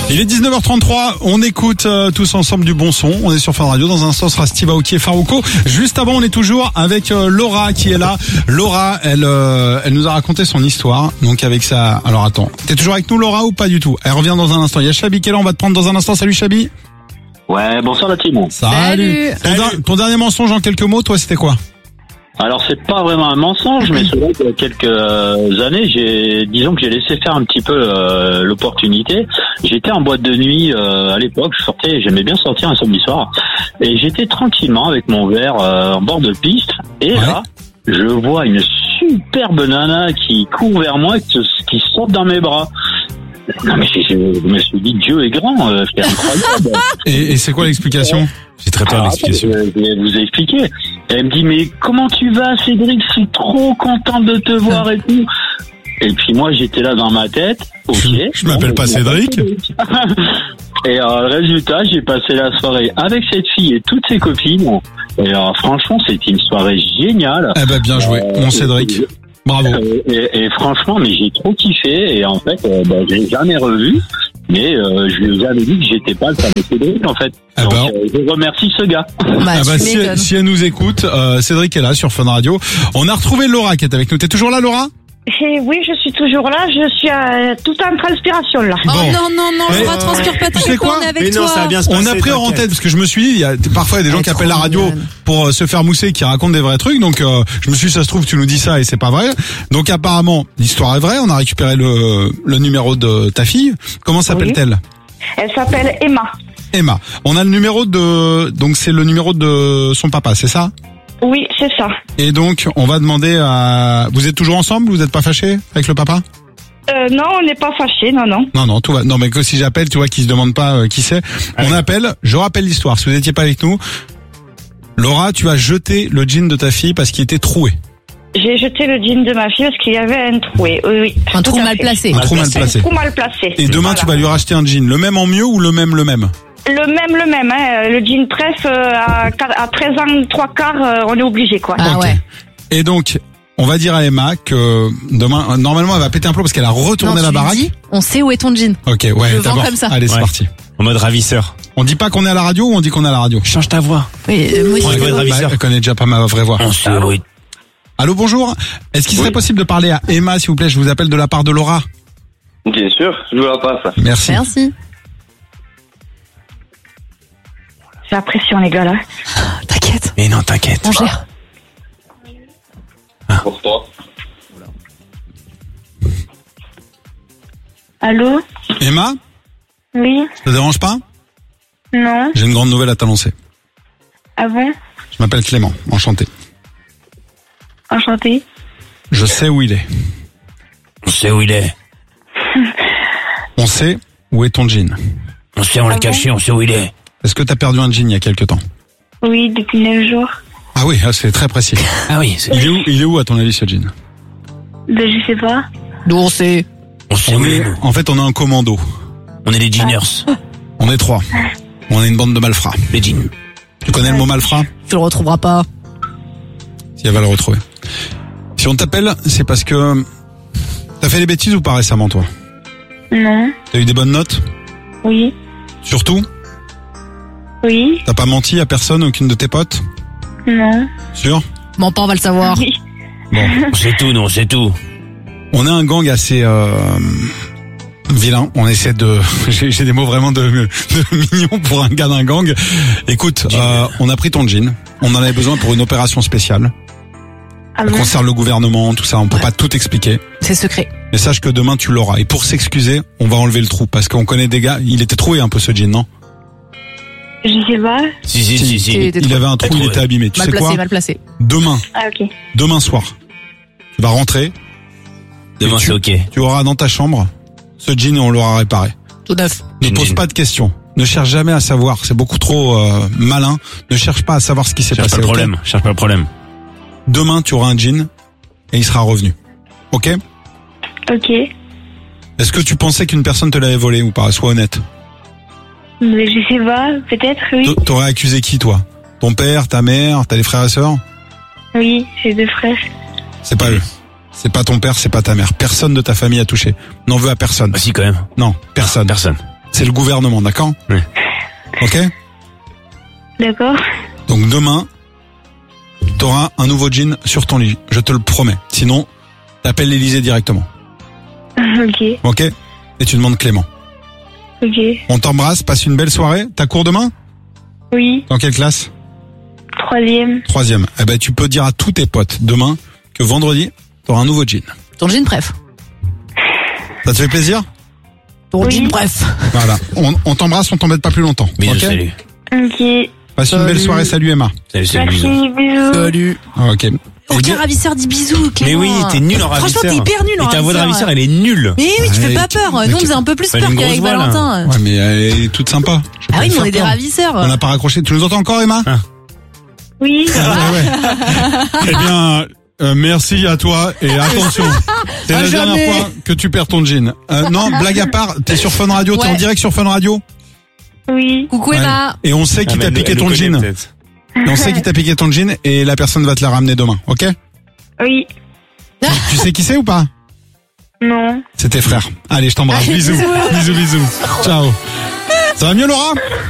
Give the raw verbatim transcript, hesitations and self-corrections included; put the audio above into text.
Il est dix-neuf heures trente-trois, on écoute euh, tous ensemble du bon son, on est sur Fun Radio, dans un instant ce sera Steve Aoki et Farouko. Juste avant on est toujours avec euh, Laura qui est là. Laura, elle euh, elle nous a raconté son histoire, donc avec ça. Alors attends, t'es toujours avec nous Laura ou pas du tout? Elle revient dans un instant, il y a Chabi qui est là, on va te prendre dans un instant. Salut Chabi. Ouais, bonsoir la team. Salut. Ton, der- ton dernier mensonge en quelques mots, toi c'était quoi? Alors c'est pas vraiment un mensonge, mais c'est vrai qu'il y a quelques années, j'ai, disons que j'ai laissé faire un petit peu euh, l'opportunité. J'étais en boîte de nuit euh, à l'époque, je sortais, j'aimais bien sortir un samedi soir, et j'étais tranquillement avec mon verre euh, en bord de piste, et ouais. là, je vois une superbe nana qui court vers moi, qui, qui saute dans mes bras. Non mais je, je me suis dit Dieu est grand, euh, c'est incroyable. Et, et c'est quoi l'explication? J'ai très peur de l'explication. Je vais vous expliquer. Elle me dit mais comment tu vas Cédric, je suis trop content de te voir et tout. Et puis moi j'étais là dans ma tête. Ok. Je, je m'appelle pas Cédric. Et euh, résultat j'ai passé la soirée avec cette fille et toutes ses copines. Et euh, franchement c'était une soirée géniale. Eh ben bien joué, euh, mon Cédric. Et, bravo. Et, et, et franchement mais j'ai trop kiffé et en fait euh, bah, je l'ai jamais revu. Mais euh, je lui ai jamais dit que j'étais pas le fameux Cédric en fait. Ah Donc bah, euh, je remercie ce gars. Bah, ah bah, si, elle, si elle nous écoute, euh, Cédric est là sur Fun Radio. On a retrouvé Laura qui est avec nous. T'es toujours là Laura? Et oui, je suis toujours là, je suis euh, tout en transpiration là. Bon. Oh non, non, non, Mais, Laura, transpire pas, tu sais t'inquiète, quoi on est avec Mais non, toi. ça va bien se On passer. a pris en t'inquiète. tête parce que je me suis dit, il y a parfois il y a des gens Elle qui est appellent la trop radio mignonne. pour euh, se faire mousser, qui racontent des vrais trucs. Donc euh, je me suis dit, ça se trouve tu nous dis ça et c'est pas vrai. Donc apparemment l'histoire est vraie. On a récupéré le le numéro de ta fille. Comment s'appelle-t-elle? Elle s'appelle Emma. Emma. On a le numéro de donc c'est le numéro de son papa, c'est ça? Oui, c'est ça. Et donc on va demander à. Vous êtes toujours ensemble? Vous n'êtes pas fâchés avec le papa? Euh, non, on n'est pas fâchés, non, non. Non, non, tout va. Non, mais que si j'appelle, tu vois, qu'ils se demandent pas euh, qui c'est. On appelle. Je rappelle l'histoire. Si vous n'étiez pas avec nous, Laura, tu as jeté le jean de ta fille parce qu'il était troué. J'ai jeté le jean de ma fille parce qu'il y avait un trou. Oui, oui. Un tout trou à mal fait. placé. Un trou mal Un placé. trou mal placé. Et demain, tu vas lui racheter un jean. Le même en mieux ou le même, le même? Le même, le même. Hein. Le jean presse euh, à, à treize ans, trois quarts, euh, on est obligé, quoi. Ah Ok. ouais. Et donc, on va dire à Emma que demain, euh, normalement, elle va péter un plomb parce qu'elle a retourné Non, la tu baraque. dis, on sait où est ton jean. Ok, ouais, Je le vends d'abord. comme ça. Allez, c'est Ouais. parti. En mode ravisseur. On dit pas qu'on est à la radio ou on dit qu'on est à la radio? Change ta voix. Oui, euh, moi, Ouais, je- ouais, Bah, ravisseur. elle connaît déjà pas ma vraie voix. On sait, oui. Allô, bonjour. Est-ce qu'il serait Oui. possible de parler à Emma, s'il vous plaît? Je vous appelle de la part de Laura. Bien sûr, je vous la passe. Merci. Merci. C'est la pression, les gars, là. T'inquiète, Mais non, t'inquiète. on gère. Pour toi. Allô? Emma, Oui? ça te dérange pas? Non? J'ai une grande nouvelle à t'annoncer. Ah bon? Je m'appelle Clément, enchanté. Enchantée. Je sais où il est. On sait où il est. On sait où est ton jean. On sait, on l'a Ah bon caché, on sait où il est. Est-ce que t'as perdu un jean il y a quelque temps? Oui, depuis neuf jours. Ah oui, ah, c'est très précis. Ah oui, c'est... Il est où, il est où à ton avis ce jean? Ben, je sais pas. Nous, on sait. On sait On où il est, est, nous. en fait, on est un commando. On est les jeaners. On est trois. On est une bande de malfrats. Les jeans. Tu connais le mot malfrat? Tu le retrouveras pas. Si elle va le retrouver. Si on t'appelle, c'est parce que t'as fait des bêtises ou pas récemment, toi? Non. T'as eu des bonnes notes? Oui. Surtout? Oui. T'as pas menti à personne, aucune de tes potes? Non. Sûr? Mon père va le savoir. Oui. Bon. On sait tout, nous, on sait tout. On a un gang assez euh, vilain. On essaie de... J'ai j'ai des mots vraiment de, de mignons pour un gars d'un gang. Écoute, euh, on a pris ton jean. On en avait besoin pour une opération spéciale. Ah Ça bon? concerne le gouvernement, tout ça. On peut Ouais. pas tout expliquer. C'est secret. Mais sache que demain, tu l'auras. Et pour s'excuser, on va enlever le trou. Parce qu'on connaît des gars... Il était troué un peu ce jean, non? Je sais pas. Si, si, si, si. Il était Il troué. avait un trou, Troué. il était abîmé. Tu Mal sais placé, quoi? mal placé. Demain, Ah, ok. demain soir, tu vas rentrer. Demain, tu- c'est ok. Tu auras dans ta chambre ce jean et on l'aura réparé. Tout neuf. Ne Jean, pose jean. pas de questions. Ne cherche jamais à savoir. C'est beaucoup trop euh, malin. Ne cherche pas à savoir ce qui s'est Cherche passé. pas le ok? problème. Cherche pas le problème. Demain, tu auras un jean et il sera revenu. Ok? Ok. Est-ce que tu pensais qu'une personne te l'avait volé ou pas? Sois honnête. Mais je sais pas. Peut-être, oui. T- T'aurais accusé qui, toi? Ton père, ta mère, t'as des frères et sœurs? Oui, j'ai deux frères. C'est pas eux. C'est pas ton père, c'est pas ta mère. Personne de ta famille a touché. N'en veux à personne. Bah si, quand même. Non, personne. Personne. c'est le gouvernement, d'accord? Oui. Ok? D'accord. Donc demain, t'auras un nouveau jean sur ton lit, je te le promets. Sinon, t'appelles l'Élysée directement. Ok. Ok? Et tu demandes Clément. Ok. On t'embrasse, passe une belle soirée. T'as cours demain? Oui. Dans quelle classe? Troisième. Troisième. Eh ben, tu peux dire à tous tes potes demain que vendredi, t'auras un nouveau jean. Ton jean bref. Ça te fait plaisir? Ton Oui. jean bref. Voilà. On, on t'embrasse, on t'embête pas plus longtemps. Bisous, Ok? salut. Ok. Passe une Salut. belle soirée. Salut Emma. Salut, salut, Merci, bisous. bisous. Salut. Ok. Aucun ravisseur dit bisous, Mais Clément. oui, t'es nul en ravisseur. Franchement, t'es hyper nul en Et ta voix de ravisseur. ravisseur, elle est nulle. Mais oui, tu Ouais, fais pas tu- peur. mais Nous, on tu- faisait un peu plus Fallait peur une grosse qu'avec voix, là. Valentin. Ouais, mais elle est toute sympa. Je vais Ah pas oui, lui mais on faire est des peur. ravisseurs. On n'a pas raccroché. Tu nous entends encore, Emma? Ah. Oui. Ah ouais. Eh bien, euh, merci à toi et attention. C'est À la jamais. dernière fois que tu perds ton jean. Euh, non, blague à part, t'es sur Fun Radio, t'es Ouais. en direct sur Fun Radio. Oui. Coucou Ouais. Emma. Et on sait qui Ah, mais t'a elle- piqué elle ton nous connaît, jean. peut-être. Et on sait qui t'a piqué ton jean et la personne va te la ramener demain, ok? Oui. Tu sais qui c'est ou pas? Non. C'est tes frères. Allez, je t'embrasse. Bisous. Bisous, bisous. Ciao. Ça va mieux, Laura?